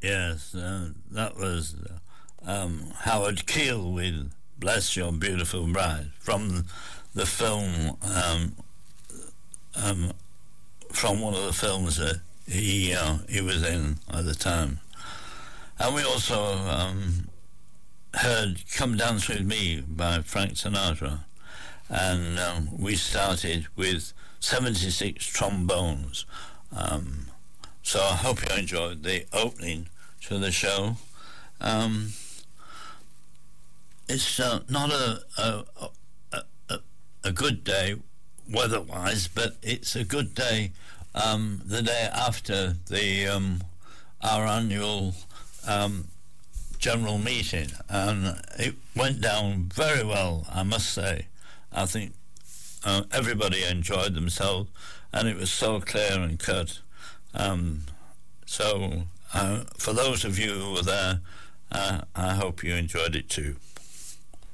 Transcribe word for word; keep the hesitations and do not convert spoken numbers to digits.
Yes, uh, that was uh, um, Howard Keel with Bless Your Beautiful Bride from the film, um, um, from one of the films that he, uh, he was in at the time. And we also um, heard Come Dance With Me by Frank Sinatra. And um, we started with seventy-six trombones. Um, so I hope you enjoyed the opening to the show. Um, it's uh, not a, a, a, a, a good day weather-wise, but it's a good day um, the day after the um, our annual um, general meeting, and it went down very well, I must say. I think uh, everybody enjoyed themselves, and it was so clear and cut. Um, so uh, for those of you who were there, uh, I hope you enjoyed it too.